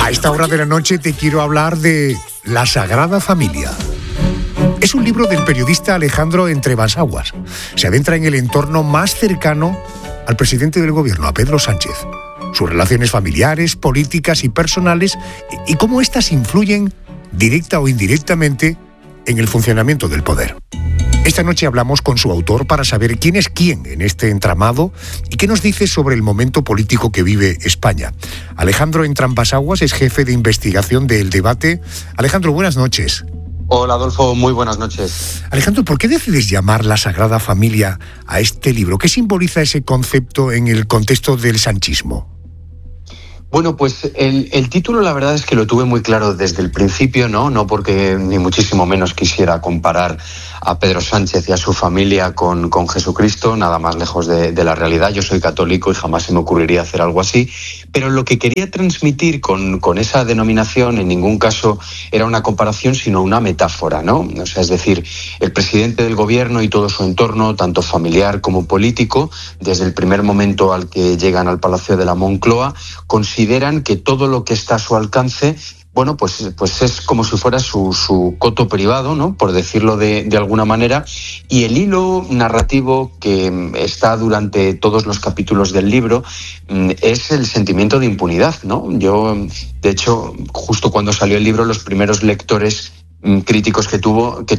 A esta hora de la noche te quiero hablar de La Sagrada Familia. Es un libro del periodista Alejandro Entrebasaguas. Se adentra en el entorno más cercano al presidente del gobierno, a Pedro Sánchez. Sus relaciones familiares, políticas y personales, y cómo éstas influyen, directa o indirectamente, en el funcionamiento del poder. Esta noche hablamos con su autor para saber quién es quién en este entramado y qué nos dice sobre el momento político que vive España. Alejandro Entrebasaguas es jefe de investigación de El Debate. Alejandro, buenas noches. Hola Adolfo, muy buenas noches. Alejandro, ¿por qué decides llamar La Sagrada Familia a este libro? ¿Qué simboliza ese concepto en el contexto del sanchismo? Bueno, pues el título la verdad es que lo tuve muy claro desde el principio, no porque ni muchísimo menos quisiera comparar a Pedro Sánchez y a su familia con Jesucristo, nada más lejos de la realidad. Yo soy católico y jamás se me ocurriría hacer algo así, pero lo que quería transmitir con esa denominación en ningún caso era una comparación, sino una metáfora, ¿no? O sea, es decir, el presidente del gobierno y todo su entorno, tanto familiar como político, desde el primer momento al que llegan al Palacio de la Moncloa, consideran que todo lo que está a su alcance, bueno, pues es como si fuera su coto privado, ¿no? Por decirlo de alguna manera. Y el hilo narrativo que está durante todos los capítulos del libro es el sentimiento de impunidad, ¿no? Yo, de hecho, justo cuando salió el libro, los primeros lectores críticos que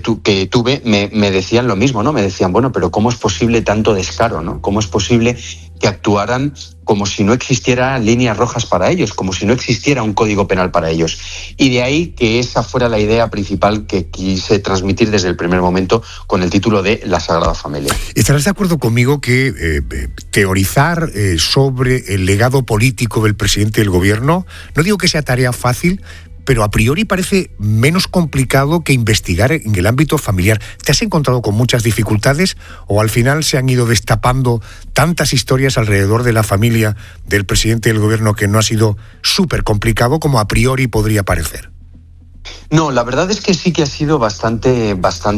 tuve me decían lo mismo, ¿no? Me decían, bueno, pero ¿cómo es posible tanto descaro, ¿no? ¿Cómo es posible que actuaran como si no existieran líneas rojas para ellos, como si no existiera un código penal para ellos? Y de ahí que esa fuera la idea principal que quise transmitir desde el primer momento con el título de La Sagrada Familia. ¿Estarás de acuerdo conmigo que teorizar sobre el legado político del presidente del gobierno, no digo que sea tarea fácil, pero a priori parece menos complicado que investigar en el ámbito familiar? ¿Te has encontrado con muchas dificultades o al final se han ido destapando tantas historias alrededor de la familia del presidente del gobierno que no ha sido súper complicado como a priori podría parecer? No, la verdad es que sí que ha sido bastante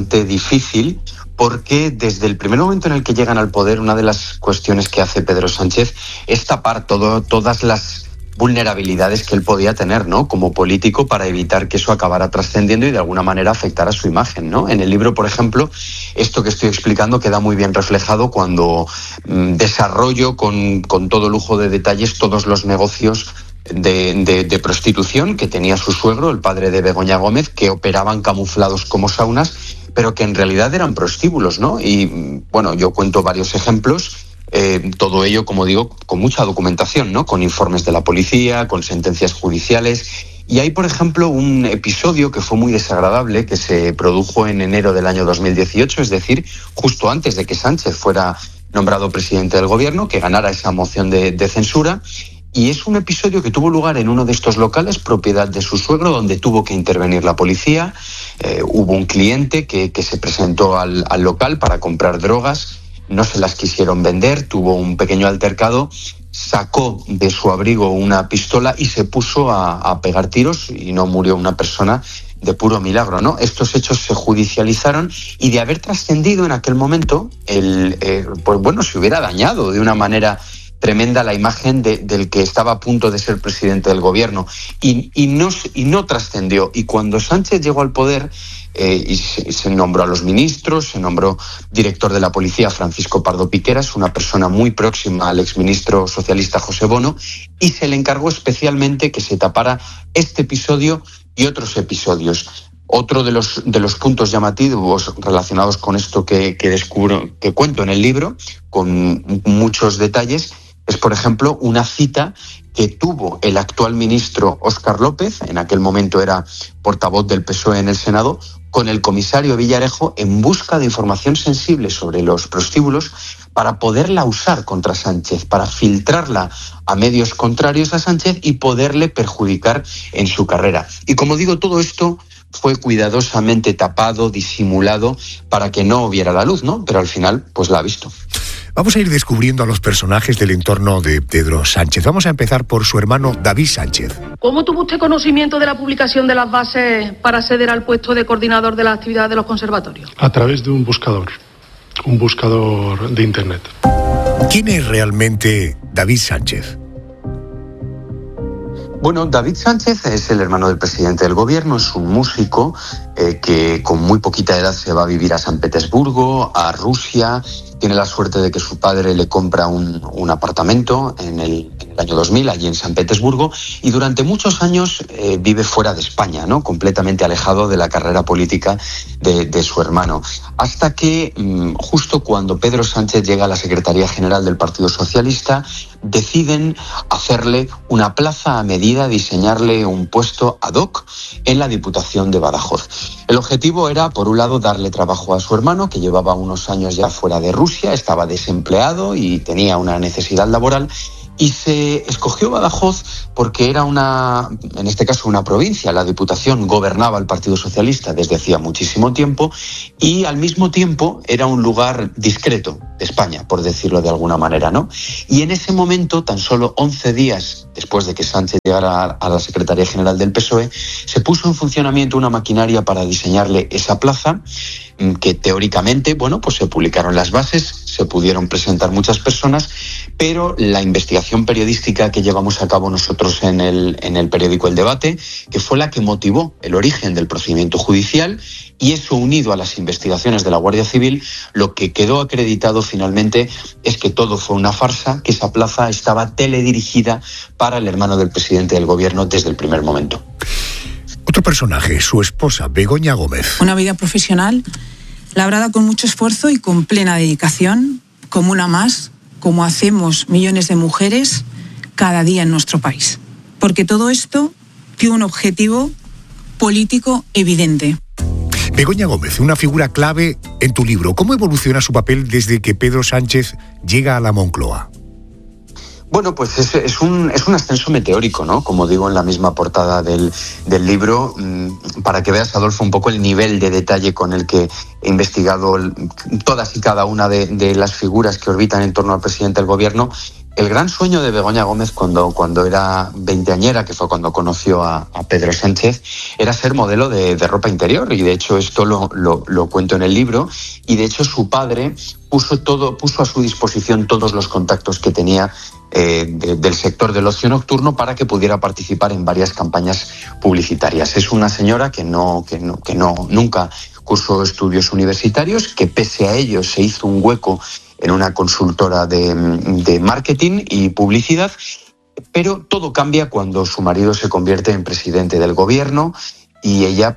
difícil, porque desde el primer momento en el que llegan al poder, una de las cuestiones que hace Pedro Sánchez es tapar todas las vulnerabilidades que él podía tener, ¿no? Como político, para evitar que eso acabara trascendiendo y de alguna manera afectara su imagen, ¿no? En el libro, por ejemplo, esto que estoy explicando queda muy bien reflejado cuando desarrollo con todo lujo de detalles todos los negocios de prostitución que tenía su suegro, el padre de Begoña Gómez, que operaban camuflados como saunas, pero que en realidad eran prostíbulos, ¿no? Y bueno, yo cuento varios ejemplos. Todo ello, como digo, con mucha documentación, ¿no? Con informes de la policía, con sentencias judiciales. Y hay, por ejemplo, un episodio que fue muy desagradable, que se produjo en enero del año 2018, es decir, justo antes de que Sánchez fuera nombrado presidente del gobierno, que ganara esa moción de censura. Y es un episodio que tuvo lugar en uno de estos locales, propiedad de su suegro, donde tuvo que intervenir la policía. Hubo un cliente que se presentó al local para comprar drogas. No se las quisieron vender, tuvo un pequeño altercado, sacó de su abrigo una pistola y se puso a pegar tiros y no murió una persona de puro milagro, ¿no? Estos hechos se judicializaron y de haber trascendido en aquel momento, pues bueno, se hubiera dañado de una manera tremenda la imagen del que estaba a punto de ser presidente del gobierno y no trascendió. Y cuando Sánchez llegó al poder, y se nombró a los ministros, se nombró director de la policía Francisco Pardo Piqueras, una persona muy próxima al exministro socialista José Bono, y se le encargó especialmente que se tapara este episodio y otros episodios. Otro de los puntos llamativos relacionados con esto que cuento en el libro, con muchos detalles, es, por ejemplo, una cita que tuvo el actual ministro Óscar López, en aquel momento era portavoz del PSOE en el Senado, con el comisario Villarejo en busca de información sensible sobre los prostíbulos para poderla usar contra Sánchez, para filtrarla a medios contrarios a Sánchez y poderle perjudicar en su carrera. Y como digo, todo esto fue cuidadosamente tapado, disimulado, para que no viera la luz, ¿no? Pero al final, pues la ha visto. Vamos a ir descubriendo a los personajes del entorno de Pedro Sánchez. Vamos a empezar por su hermano David Sánchez. ¿Cómo tuvo usted conocimiento de la publicación de las bases para acceder al puesto de coordinador de la actividad de los conservatorios? A través de un buscador de internet. ¿Quién es realmente David Sánchez? Bueno, David Sánchez es el hermano del presidente del gobierno, es un músico que con muy poquita edad se va a vivir a San Petersburgo, a Rusia. Tiene la suerte de que su padre le compra un apartamento en el año 2000, allí en San Petersburgo, y durante muchos años vive fuera de España, ¿no? Completamente alejado de la carrera política de su hermano. Hasta que, justo cuando Pedro Sánchez llega a la Secretaría General del Partido Socialista, deciden hacerle una plaza a medida, diseñarle un puesto ad hoc en la Diputación de Badajoz. El objetivo era, por un lado, darle trabajo a su hermano, que llevaba unos años ya fuera de Rusia, estaba desempleado y tenía una necesidad laboral. Y se escogió Badajoz porque era en este caso, una provincia. La Diputación gobernaba el Partido Socialista desde hacía muchísimo tiempo y al mismo tiempo era un lugar discreto de España, por decirlo de alguna manera, ¿no? Y en ese momento, tan solo 11 días después de que Sánchez llegara a la Secretaría General del PSOE, se puso en funcionamiento una maquinaria para diseñarle esa plaza, que teóricamente, pues se publicaron las bases, se pudieron presentar muchas personas, pero la investigación periodística que llevamos a cabo nosotros en el periódico El Debate, que fue la que motivó el origen del procedimiento judicial, y eso unido a las investigaciones de la Guardia Civil, lo que quedó acreditado finalmente es que todo fue una farsa, que esa plaza estaba teledirigida para el hermano del presidente del gobierno desde el primer momento. Otro personaje, su esposa, Begoña Gómez. Una vida profesional labrada con mucho esfuerzo y con plena dedicación, como una más, como hacemos millones de mujeres cada día en nuestro país. Porque todo esto tiene un objetivo político evidente. Begoña Gómez, una figura clave en tu libro. ¿Cómo evoluciona su papel desde que Pedro Sánchez llega a la Moncloa? Bueno, pues es un ascenso meteórico, ¿no? Como digo en la misma portada del libro, para que veas, Adolfo, un poco el nivel de detalle con el que he investigado todas y cada una de las figuras que orbitan en torno al presidente del gobierno. El gran sueño de Begoña Gómez cuando era veinteañera, que fue cuando conoció a Pedro Sánchez, era ser modelo de ropa interior, y de hecho esto lo cuento en el libro, y de hecho su padre puso a su disposición todos los contactos que tenía del sector del ocio nocturno para que pudiera participar en varias campañas publicitarias. Es una señora que nunca cursó estudios universitarios, que pese a ello se hizo un hueco en una consultora de marketing y publicidad, pero todo cambia cuando su marido se convierte en presidente del gobierno y ella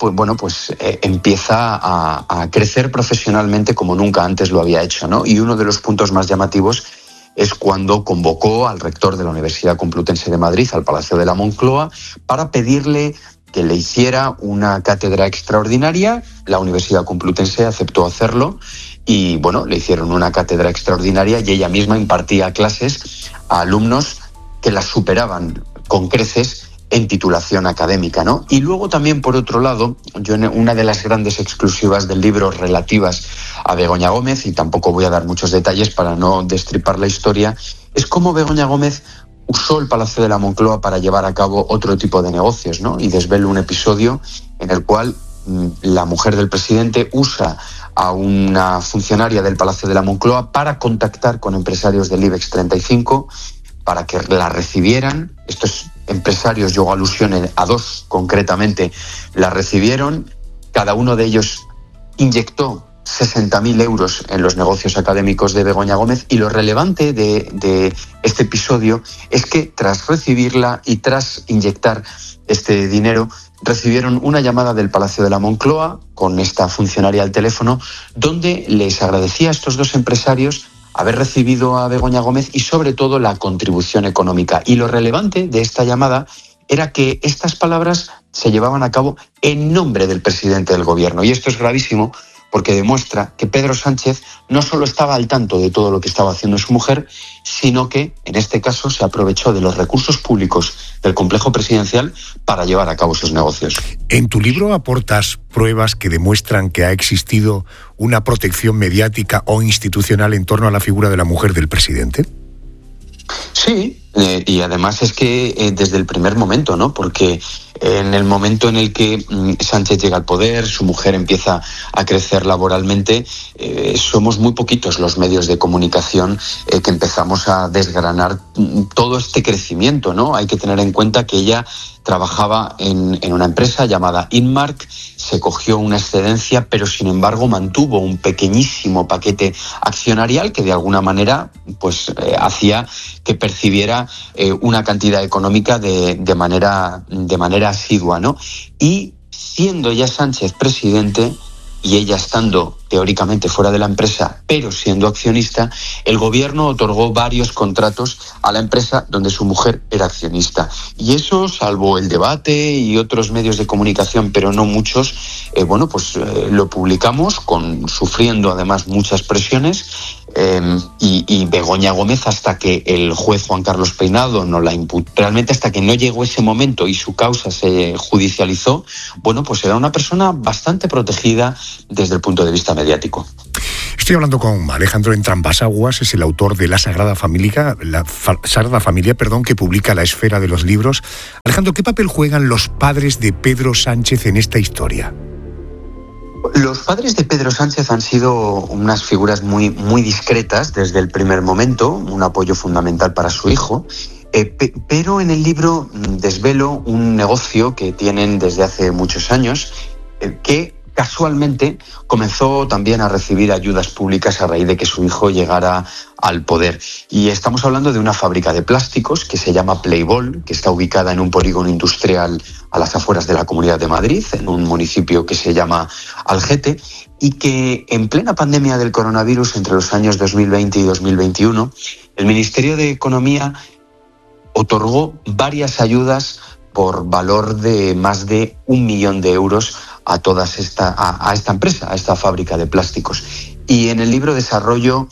empieza a crecer profesionalmente como nunca antes lo había hecho, ¿no? Y uno de los puntos más llamativos es cuando convocó al rector de la Universidad Complutense de Madrid al Palacio de la Moncloa para pedirle que le hiciera una cátedra extraordinaria. La Universidad Complutense aceptó hacerlo y le hicieron una cátedra extraordinaria y ella misma impartía clases a alumnos que las superaban con creces en titulación académica, ¿no? Y luego también, por otro lado, una de las grandes exclusivas del libro relativas a Begoña Gómez, y tampoco voy a dar muchos detalles para no destripar la historia, es cómo Begoña Gómez usó el Palacio de la Moncloa para llevar a cabo otro tipo de negocios, ¿no? Y desvelo un episodio en el cual la mujer del presidente usa a una funcionaria del Palacio de la Moncloa para contactar con empresarios del IBEX 35 para que la recibieran. Estos empresarios, yo hago alusión a dos concretamente, la recibieron. Cada uno de ellos inyectó 60.000 euros en los negocios académicos de Begoña Gómez, y lo relevante de este episodio es que tras recibirla y tras inyectar este dinero, recibieron una llamada del Palacio de la Moncloa con esta funcionaria al teléfono, donde les agradecía a estos dos empresarios haber recibido a Begoña Gómez y sobre todo la contribución económica. Y lo relevante de esta llamada era que estas palabras se llevaban a cabo en nombre del presidente del gobierno. Y esto es gravísimo porque demuestra que Pedro Sánchez no solo estaba al tanto de todo lo que estaba haciendo su mujer, sino que, en este caso, se aprovechó de los recursos públicos del complejo presidencial para llevar a cabo sus negocios. En tu libro aportas pruebas que demuestran que ha existido una protección mediática o institucional en torno a la figura de la mujer del presidente. Sí, y además es que desde el primer momento, ¿no? Porque en el momento en el que Sánchez llega al poder, su mujer empieza a crecer laboralmente, somos muy poquitos los medios de comunicación que empezamos a desgranar todo este crecimiento, ¿no? Hay que tener en cuenta que ella trabajaba en una empresa llamada Inmark, se cogió una excedencia, pero sin embargo mantuvo un pequeñísimo paquete accionarial que de alguna manera pues hacía que percibiera una cantidad económica de manera asidua, ¿no? Y siendo ya Sánchez presidente y ella estando teóricamente fuera de la empresa, pero siendo accionista, el gobierno otorgó varios contratos a la empresa donde su mujer era accionista. Y eso, salvo el debate y otros medios de comunicación, pero no muchos, lo publicamos, sufriendo además muchas presiones, y Begoña Gómez, hasta que el juez Juan Carlos Peinado no la imputó, realmente hasta que no llegó ese momento y su causa se judicializó, pues era una persona bastante protegida desde el punto de vista mediático. Estoy hablando con Alejandro Entrambas-Aguas, es el autor de La Sagrada Familia, que publica La Esfera de los Libros. Alejandro, ¿qué papel juegan los padres de Pedro Sánchez en esta historia? Los padres de Pedro Sánchez han sido unas figuras muy, muy discretas desde el primer momento, un apoyo fundamental para su hijo, pero en el libro desvelo un negocio que tienen desde hace muchos años, que casualmente comenzó también a recibir ayudas públicas a raíz de que su hijo llegara al poder. Y estamos hablando de una fábrica de plásticos que se llama Playboy, que está ubicada en un polígono industrial a las afueras de la Comunidad de Madrid, en un municipio que se llama Algete, y que en plena pandemia del coronavirus, entre los años 2020 y 2021, el Ministerio de Economía otorgó varias ayudas por valor de más de 1 millón de euros a esta empresa, a esta fábrica de plásticos. Y en el libro desarrollo,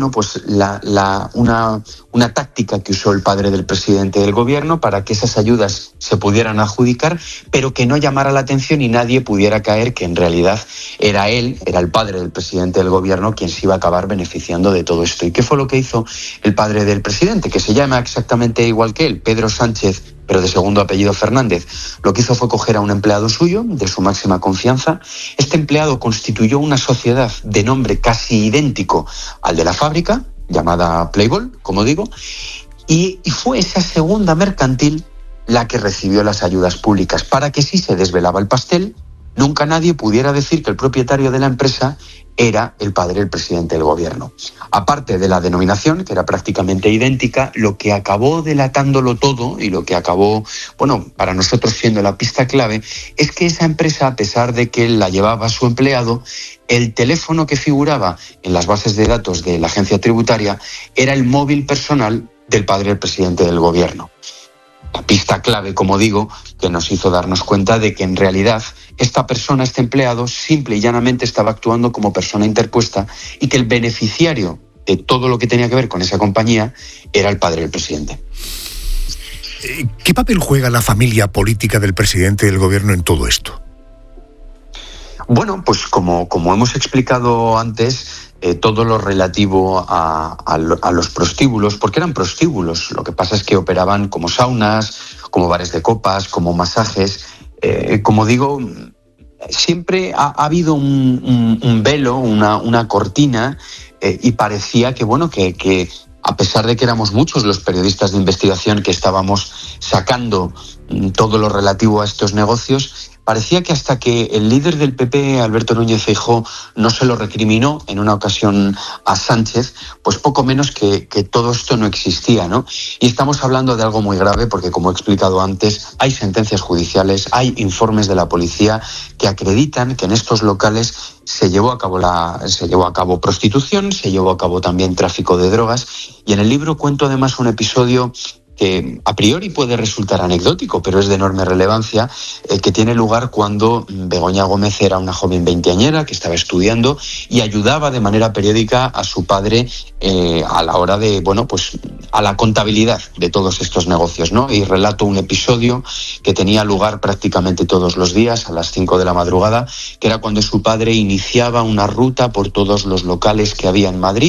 una táctica que usó el padre del presidente del gobierno para que esas ayudas se pudieran adjudicar, pero que no llamara la atención y nadie pudiera caer que en realidad era el padre del presidente del gobierno quien se iba a acabar beneficiando de todo esto. ¿Y qué fue lo que hizo el padre del presidente, que se llama exactamente igual que él, Pedro Sánchez, pero de segundo apellido Fernández? Lo que hizo fue coger a un empleado suyo, de su máxima confianza. Este empleado constituyó una sociedad de nombre casi idéntico al de la fábrica, llamada Playboy, como digo, y fue esa segunda mercantil la que recibió las ayudas públicas, para que si se desvelaba el pastel, nunca nadie pudiera decir que el propietario de la empresa era el padre del presidente del gobierno. Aparte de la denominación, que era prácticamente idéntica, lo que acabó delatándolo todo y lo que acabó, para nosotros siendo la pista clave, es que esa empresa, a pesar de que la llevaba su empleado, el teléfono que figuraba en las bases de datos de la agencia tributaria era el móvil personal del padre del presidente del gobierno. La pista clave, como digo, que nos hizo darnos cuenta de que en realidad esta persona, este empleado, simple y llanamente estaba actuando como persona interpuesta y que el beneficiario de todo lo que tenía que ver con esa compañía era el padre del presidente. ¿Qué papel juega la familia política del presidente del gobierno en todo esto? Bueno, pues como hemos explicado antes, todo lo relativo a los prostíbulos, porque eran prostíbulos, lo que pasa es que operaban como saunas, como bares de copas, como masajes. Como digo, siempre ha habido un velo, una cortina, y parecía que a pesar de que éramos muchos los periodistas de investigación que estábamos sacando todo lo relativo a estos negocios, parecía que hasta que el líder del PP, Alberto Núñez Feijóo, no se lo recriminó en una ocasión a Sánchez, pues poco menos que todo esto no existía, ¿no? Y estamos hablando de algo muy grave porque, como he explicado antes, hay sentencias judiciales, hay informes de la policía que acreditan que en estos locales se llevó a cabo prostitución, se llevó a cabo también tráfico de drogas, y en el libro cuento además un episodio que a priori puede resultar anecdótico, pero es de enorme relevancia, que tiene lugar cuando Begoña Gómez era una joven veinteañera que estaba estudiando y ayudaba de manera periódica a su padre a la hora de, a la contabilidad de todos estos negocios, ¿no? Y relato un episodio que tenía lugar prácticamente todos los días a las 5 de la madrugada, que era cuando su padre iniciaba una ruta por todos los locales que había en Madrid,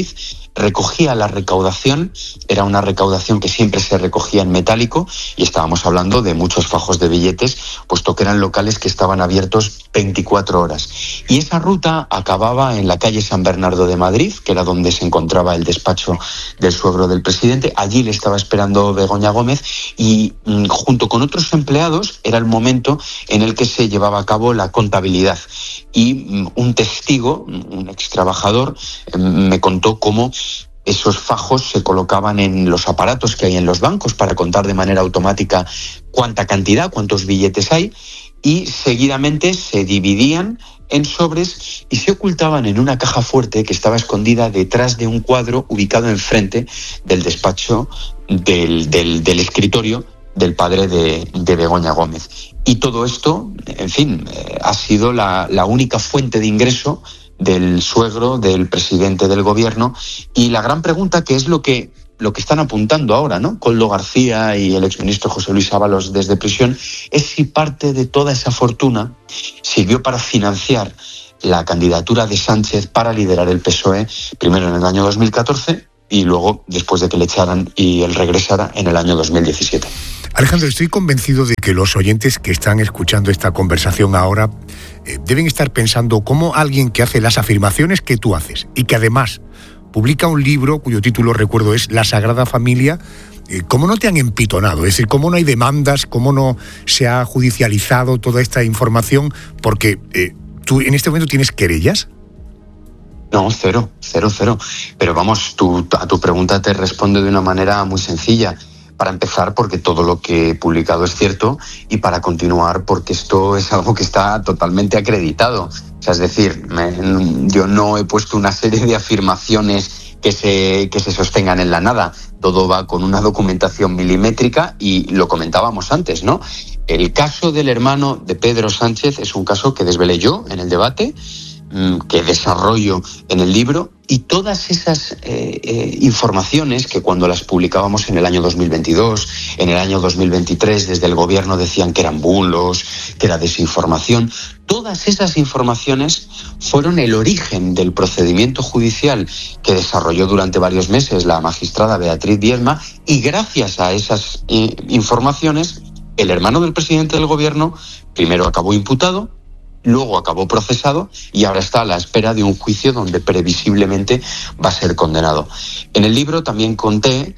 recogía la recaudación, era una recaudación que siempre se recogía en metálico y estábamos hablando de muchos fajos de billetes, puesto que eran locales que estaban abiertos 24 horas. Y esa ruta acababa en la calle San Bernardo de Madrid, que era donde se encontraba el despacho del suegro del presidente. Allí le estaba esperando Begoña Gómez y junto con otros empleados era el momento en el que se llevaba a cabo la contabilidad. Y un testigo, un ex trabajador, me contó cómo esos fajos se colocaban en los aparatos que hay en los bancos para contar de manera automática cuánta cantidad, cuántos billetes hay, y seguidamente se dividían en sobres y se ocultaban en una caja fuerte que estaba escondida detrás de un cuadro ubicado enfrente del despacho del escritorio del padre de Begoña Gómez. Y todo esto, en fin, ha sido la única fuente de ingreso del suegro del presidente del gobierno. Y la gran pregunta, que es lo que están apuntando ahora, ¿no?, Koldo García y el exministro José Luis Ábalos desde prisión, es si parte de toda esa fortuna sirvió para financiar la candidatura de Sánchez para liderar el PSOE, primero en el año 2014 y luego después de que le echaran y él regresara en el año 2017. Alejandro, estoy convencido de que los oyentes que están escuchando esta conversación ahora deben estar pensando cómo alguien que hace las afirmaciones que tú haces y que además publica un libro cuyo título, recuerdo, es La Sagrada Familia, ¿cómo no te han empitonado? Es decir, ¿cómo no hay demandas? ¿Cómo no se ha judicializado toda esta información? Porque tú en este momento tienes querellas. No, cero. Pero vamos, a tu pregunta te respondo de una manera muy sencilla. Para empezar, porque todo lo que he publicado es cierto, y para continuar, porque esto es algo que está totalmente acreditado. O sea, es decir, yo no he puesto una serie de afirmaciones que se sostengan en la nada. Todo va con una documentación milimétrica y lo comentábamos antes, ¿no? El caso del hermano de Pedro Sánchez es un caso que desvelé yo en el debate, que desarrollo en el libro, y todas esas informaciones que cuando las publicábamos en el año 2022, en el año 2023, desde el gobierno decían que eran bulos, que era desinformación, todas esas informaciones fueron el origen del procedimiento judicial que desarrolló durante varios meses la magistrada Beatriz Biedma, y gracias a esas informaciones, el hermano del presidente del gobierno primero acabó imputado, luego acabó procesado y ahora está a la espera de un juicio donde previsiblemente va a ser condenado. En el libro también conté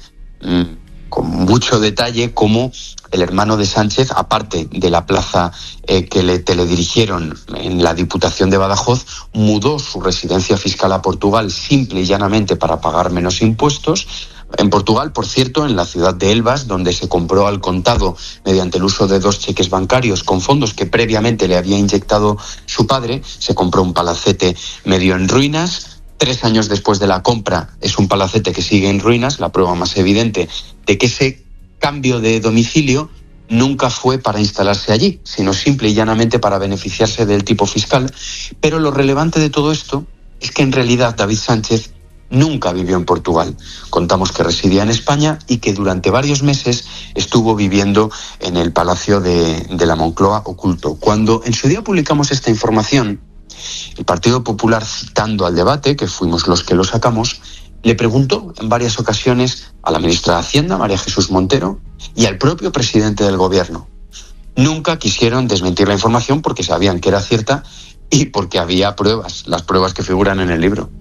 con mucho detalle cómo el hermano de Sánchez, aparte de la plaza que le teledirigieron en la Diputación de Badajoz, mudó su residencia fiscal a Portugal simple y llanamente para pagar menos impuestos. En Portugal, por cierto, en la ciudad de Elvas, donde se compró al contado mediante el uso de 2 cheques bancarios con fondos que previamente le había inyectado su padre, se compró un palacete medio en ruinas. 3 años después de la compra es un palacete que sigue en ruinas, la prueba más evidente de que ese cambio de domicilio nunca fue para instalarse allí, sino simple y llanamente para beneficiarse del tipo fiscal. Pero lo relevante de todo esto es que en realidad David Sánchez nunca vivió en Portugal. Contamos que residía en España y que durante varios meses estuvo viviendo en el Palacio de la Moncloa oculto. Cuando en su día publicamos esta información, el Partido Popular, citando al debate, que fuimos los que lo sacamos, le preguntó en varias ocasiones a la ministra de Hacienda, María Jesús Montero, y al propio presidente del gobierno. Nunca quisieron desmentir la información porque sabían que era cierta y porque había pruebas, las pruebas que figuran en el libro.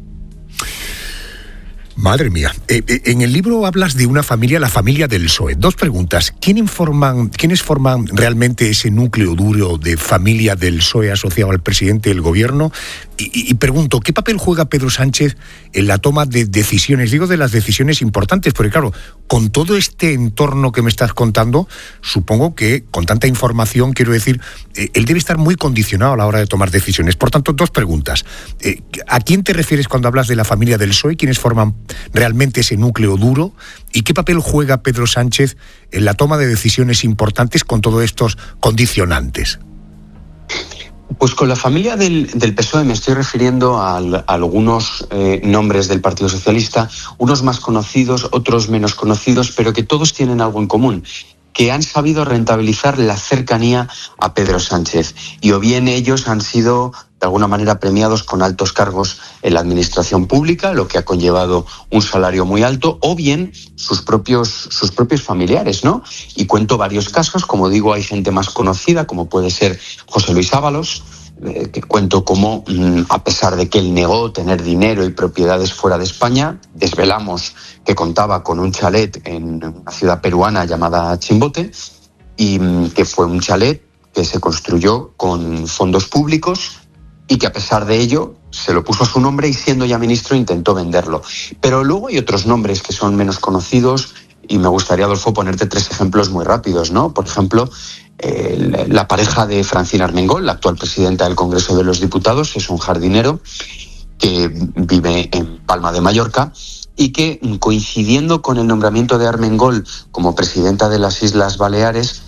Madre mía. En el libro hablas de una familia, la familia del PSOE. 2 preguntas. ¿Quiénes forman realmente ese núcleo duro de familia del PSOE asociado al presidente del gobierno? Y pregunto, ¿qué papel juega Pedro Sánchez en la toma de decisiones? Digo, de las decisiones importantes, porque claro, con todo este entorno que me estás contando, supongo que con tanta información, quiero decir, él debe estar muy condicionado a la hora de tomar decisiones. Por tanto, 2 preguntas. ¿A quién te refieres cuando hablas de la familia del PSOE? ¿Quiénes forman realmente ese núcleo duro? ¿Y qué papel juega Pedro Sánchez en la toma de decisiones importantes con todos estos condicionantes? Pues con la familia del PSOE me estoy refiriendo a algunos nombres del Partido Socialista, unos más conocidos, otros menos conocidos, pero que todos tienen algo en común. que han sabido rentabilizar la cercanía a Pedro Sánchez. Y o bien ellos han sido de alguna manera premiados con altos cargos en la administración pública, lo que ha conllevado un salario muy alto, o bien sus propios familiares, ¿no? Y cuento varios casos, como digo, hay gente más conocida, como puede ser José Luis Ábalos, que cuento cómo, a pesar de que él negó tener dinero y propiedades fuera de España, desvelamos que contaba con un chalet en una ciudad peruana llamada Chimbote, y que fue un chalet que se construyó con fondos públicos y que a pesar de ello se lo puso a su nombre y siendo ya ministro intentó venderlo. Pero luego hay otros nombres que son menos conocidos y me gustaría, Adolfo, ponerte 3 ejemplos muy rápidos, ¿no? Por ejemplo, la pareja de Francina Armengol, la actual presidenta del Congreso de los Diputados, es un jardinero que vive en Palma de Mallorca y que, coincidiendo con el nombramiento de Armengol como presidenta de las Islas Baleares,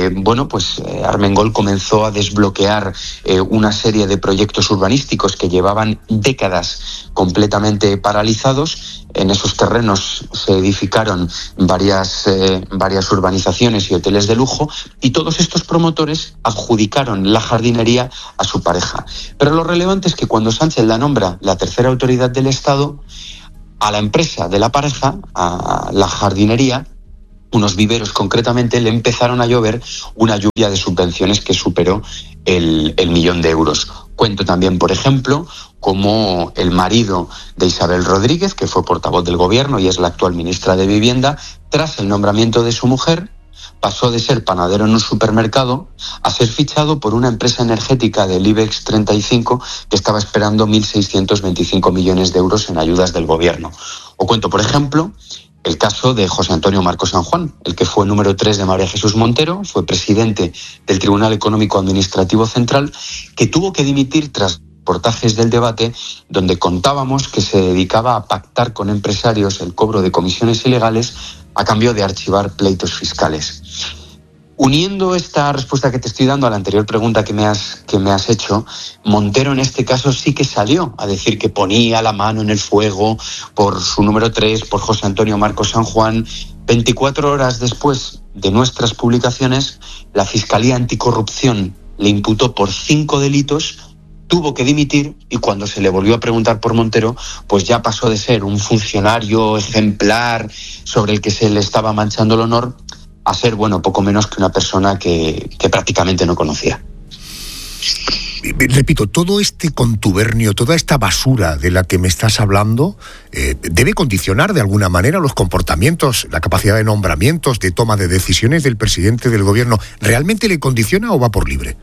Armengol comenzó a desbloquear una serie de proyectos urbanísticos que llevaban décadas completamente paralizados. En esos terrenos se edificaron varias urbanizaciones y hoteles de lujo, y todos estos promotores adjudicaron la jardinería a su pareja. Pero lo relevante es que cuando Sánchez la nombra la tercera autoridad del Estado, a la empresa de la pareja, a la jardinería, unos viveros concretamente, le empezaron a llover una lluvia de subvenciones que superó el 1.000.000 de euros. Cuento también, por ejemplo, como el marido de Isabel Rodríguez, que fue portavoz del gobierno y es la actual ministra de Vivienda, tras el nombramiento de su mujer, pasó de ser panadero en un supermercado a ser fichado por una empresa energética del IBEX 35 que estaba esperando 1.625 millones de euros en ayudas del gobierno. O cuento, por ejemplo, el caso de José Antonio Marcos San Juan, el que fue número 3 de María Jesús Montero, fue presidente del Tribunal Económico Administrativo Central, que tuvo que dimitir tras reportajes del Debate, donde contábamos que se dedicaba a pactar con empresarios el cobro de comisiones ilegales a cambio de archivar pleitos fiscales. Uniendo esta respuesta que te estoy dando a la anterior pregunta que me has hecho, Montero en este caso sí que salió a decir que ponía la mano en el fuego por su número 3, por José Antonio Marcos San Juan. 24 horas después de nuestras publicaciones, la Fiscalía Anticorrupción le imputó por 5 delitos, tuvo que dimitir y cuando se le volvió a preguntar por Montero, pues ya pasó de ser un funcionario ejemplar sobre el que se le estaba manchando el honor a ser, poco menos que una persona que prácticamente no conocía. Repito, todo este contubernio, toda esta basura de la que me estás hablando, debe condicionar de alguna manera los comportamientos, la capacidad de nombramientos, de toma de decisiones del presidente del gobierno. ¿Realmente le condiciona o va por libre?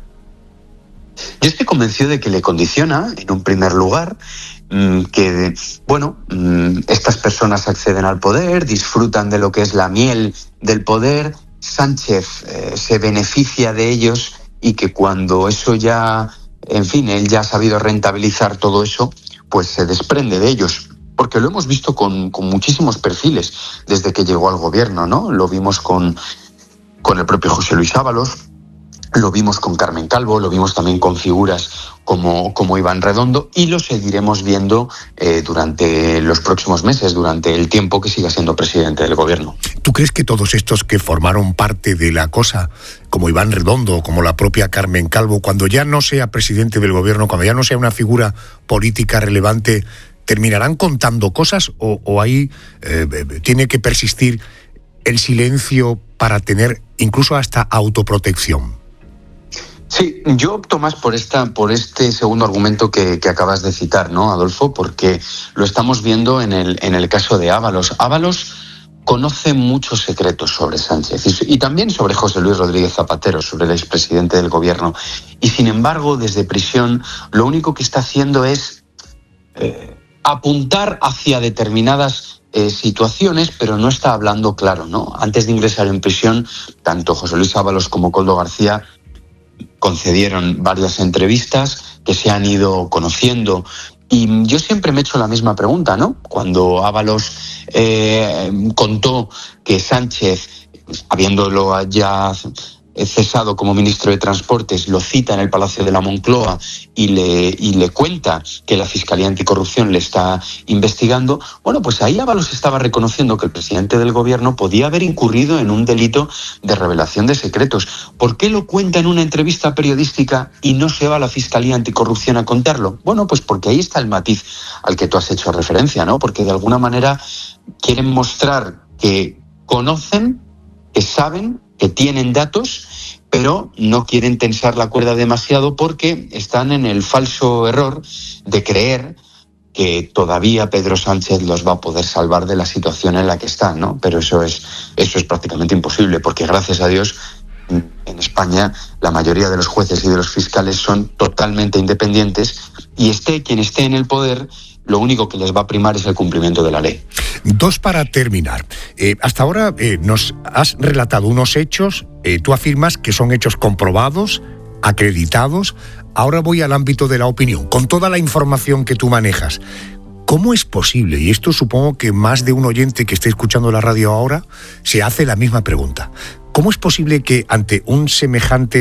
Yo estoy convencido de que le condiciona, en un primer lugar, que estas personas acceden al poder, disfrutan de lo que es la miel del poder, Sánchez se beneficia de ellos y que cuando eso ya, él ya ha sabido rentabilizar todo eso, pues se desprende de ellos. Porque lo hemos visto con muchísimos perfiles desde que llegó al gobierno, ¿no? Lo vimos con el propio José Luis Ábalos, lo vimos con Carmen Calvo, lo vimos también con figuras como Iván Redondo y lo seguiremos viendo durante los próximos meses, durante el tiempo que siga siendo presidente del gobierno. ¿Tú crees que todos estos que formaron parte de la cosa, como Iván Redondo, como la propia Carmen Calvo, cuando ya no sea presidente del gobierno, cuando ya no sea una figura política relevante, terminarán contando cosas o ahí tiene que persistir el silencio para tener incluso hasta autoprotección? Sí, yo opto más por este segundo argumento que acabas de citar, ¿no, Adolfo? Porque lo estamos viendo en el caso de Ábalos. Ábalos conoce muchos secretos sobre Sánchez y también sobre José Luis Rodríguez Zapatero, sobre el expresidente del gobierno. Y sin embargo, desde prisión, lo único que está haciendo es apuntar hacia determinadas situaciones, pero no está hablando claro, ¿no? Antes de ingresar en prisión, tanto José Luis Ábalos como Koldo García concedieron varias entrevistas que se han ido conociendo y yo siempre me he hecho la misma pregunta, ¿no? Cuando Ábalos contó que Sánchez, habiéndolo ya cesado como ministro de Transportes, lo cita en el Palacio de la Moncloa y le cuenta que la Fiscalía Anticorrupción le está investigando, bueno, pues ahí Ábalos estaba reconociendo que el presidente del gobierno podía haber incurrido en un delito de revelación de secretos. ¿Por qué lo cuenta en una entrevista periodística y no se va a la Fiscalía Anticorrupción a contarlo? Bueno, pues porque ahí está el matiz al que tú has hecho referencia, ¿no? Porque de alguna manera quieren mostrar que conocen, que saben, que tienen datos, pero no quieren tensar la cuerda demasiado porque están en el falso error de creer que todavía Pedro Sánchez los va a poder salvar de la situación en la que están, ¿no? Pero eso es prácticamente imposible, porque gracias a Dios en España la mayoría de los jueces y de los fiscales son totalmente independientes y esté quien esté en el poder, lo único que les va a primar es el cumplimiento de la ley. Dos para terminar. Hasta ahora nos has relatado unos hechos, tú afirmas que son hechos comprobados, acreditados. Ahora voy al ámbito de la opinión, con toda la información que tú manejas. ¿Cómo es posible? Y esto supongo que más de un oyente que esté escuchando la radio ahora se hace la misma pregunta. ¿Cómo es posible que ante un semejante,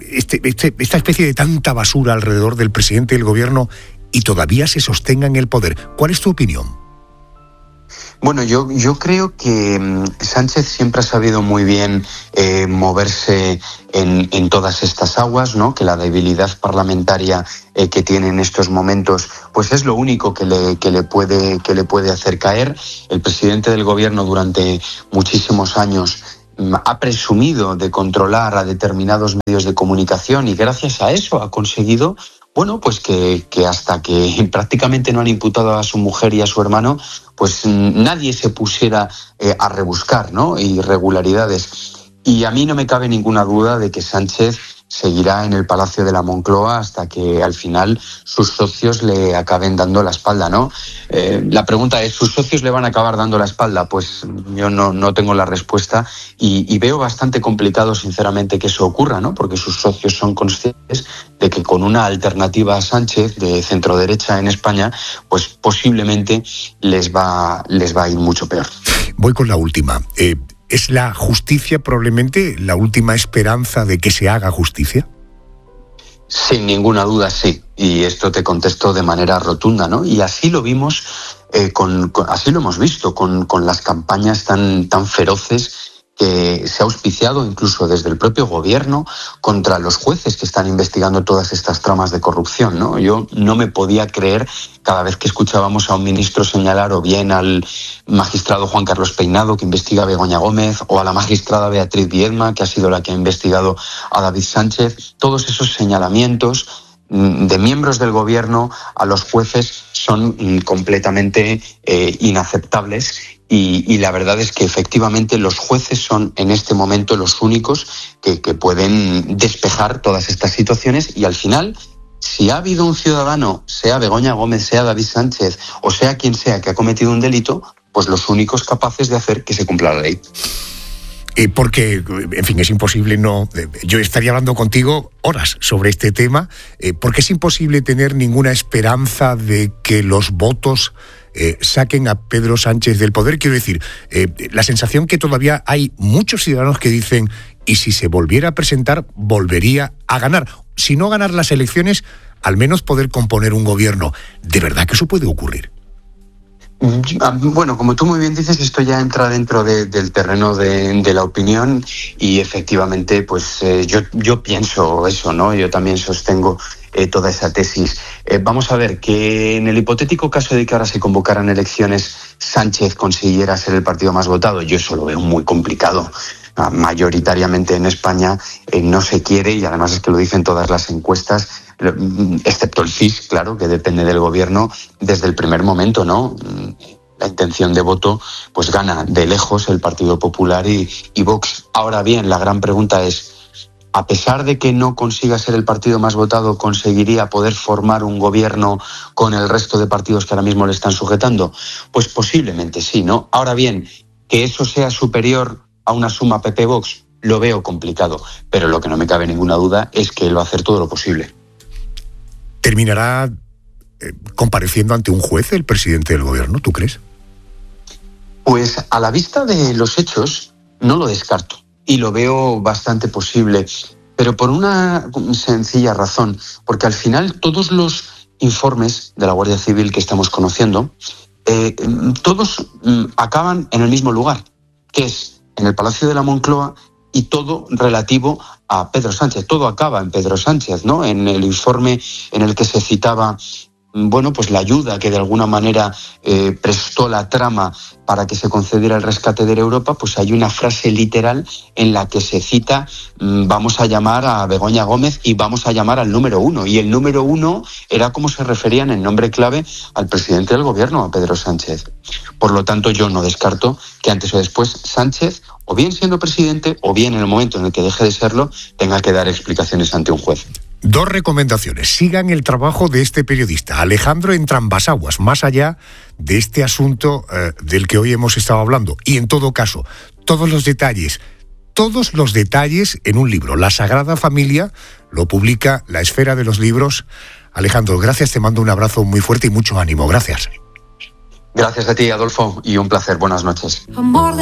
esta especie de tanta basura alrededor del presidente del gobierno y todavía se sostenga en el poder? ¿Cuál es tu opinión? Bueno, yo creo que Sánchez siempre ha sabido muy bien moverse en todas estas aguas, ¿no? Que la debilidad parlamentaria que tiene en estos momentos, pues es lo único que le puede hacer caer. El presidente del gobierno durante muchísimos años ha presumido de controlar a determinados medios de comunicación y gracias a eso ha conseguido, bueno, pues que hasta que prácticamente no han imputado a su mujer y a su hermano, pues nadie se pusiera a rebuscar, ¿no? Irregularidades. Y a mí no me cabe ninguna duda de que Sánchez seguirá en el Palacio de la Moncloa hasta que al final sus socios le acaben dando la espalda, ¿no? La pregunta es, ¿sus socios le van a acabar dando la espalda? Pues yo no tengo la respuesta y veo bastante complicado, sinceramente, que eso ocurra, ¿no? Porque sus socios son conscientes de que con una alternativa a Sánchez de centroderecha en España, pues posiblemente les va a ir mucho peor. Voy con la última. ¿Es la justicia probablemente la última esperanza de que se haga justicia? Sin ninguna duda, sí. Y esto te contesto de manera rotunda, ¿no? Y así lo vimos, así lo hemos visto con las campañas tan feroces que se ha auspiciado incluso desde el propio gobierno contra los jueces que están investigando todas estas tramas de corrupción, ¿no? Yo no me podía creer cada vez que escuchábamos a un ministro señalar o bien al magistrado Juan Carlos Peinado, que investiga a Begoña Gómez, o a la magistrada Beatriz Viedma, que ha sido la que ha investigado a David Sánchez. Todos esos señalamientos de miembros del gobierno a los jueces son completamente inaceptables y la verdad es que efectivamente los jueces son en este momento los únicos que pueden despejar todas estas situaciones y al final, si ha habido un ciudadano, sea Begoña Gómez, sea David Sánchez o sea quien sea que ha cometido un delito, pues los únicos capaces de hacer que se cumpla la ley. Porque, en fin, es imposible no... Yo estaría hablando contigo horas sobre este tema, porque es imposible tener ninguna esperanza de que los votos saquen a Pedro Sánchez del poder. Quiero decir, la sensación que todavía hay muchos ciudadanos que dicen, y si se volviera a presentar, volvería a ganar. Si no ganar las elecciones, al menos poder componer un gobierno. ¿De verdad que eso puede ocurrir? Bueno, como tú muy bien dices, esto ya entra dentro del terreno de la opinión y efectivamente, pues yo pienso eso, ¿no? Yo también sostengo toda esa tesis. Vamos a ver, que en el hipotético caso de que ahora se convocaran elecciones, Sánchez consiguiera ser el partido más votado, yo eso lo veo muy complicado. Mayoritariamente en España no se quiere, y además es que lo dicen todas las encuestas, excepto el CIS, claro, que depende del gobierno, desde el primer momento, ¿no? La intención de voto, pues gana de lejos el Partido Popular y Vox. Ahora bien, la gran pregunta es, a pesar de que no consiga ser el partido más votado, ¿conseguiría poder formar un gobierno con el resto de partidos que ahora mismo le están sujetando? Pues posiblemente sí, ¿no? Ahora bien, que eso sea superior a una suma PP-Vox, lo veo complicado, pero lo que no me cabe ninguna duda es que él va a hacer todo lo posible. ¿Terminará compareciendo ante un juez el presidente del gobierno, tú crees? Pues a la vista de los hechos no lo descarto. y lo veo bastante posible, pero por una sencilla razón, porque al final todos los informes de la Guardia Civil que estamos conociendo, todos acaban en el mismo lugar, que es en el Palacio de la Moncloa, y todo relativo a Pedro Sánchez. Todo acaba en Pedro Sánchez, ¿no? En el informe en el que se citaba, bueno, pues la ayuda que de alguna manera prestó la trama para que se concediera el rescate de Europa, pues hay una frase literal en la que se cita: vamos a llamar a Begoña Gómez y vamos a llamar al número 1. Y el número 1 era como se referían en nombre clave al presidente del gobierno, a Pedro Sánchez. Por lo tanto, yo no descarto que antes o después Sánchez, o bien siendo presidente, o bien en el momento en el que deje de serlo, tenga que dar explicaciones ante un juez. 2 recomendaciones. Sigan el trabajo de este periodista, Alejandro Entrambasaguas, más allá de este asunto del que hoy hemos estado hablando. Y en todo caso, todos los detalles en un libro. La Sagrada Familia lo publica La Esfera de los Libros. Alejandro, gracias, te mando un abrazo muy fuerte y mucho ánimo. Gracias. Gracias a ti, Adolfo, y un placer. Buenas noches.